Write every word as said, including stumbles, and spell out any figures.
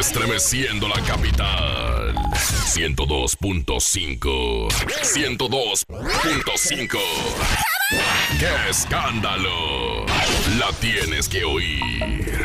Estremeciendo la capital. ciento dos punto cinco. ciento dos punto cinco. ¡Qué escándalo! La tienes que oír.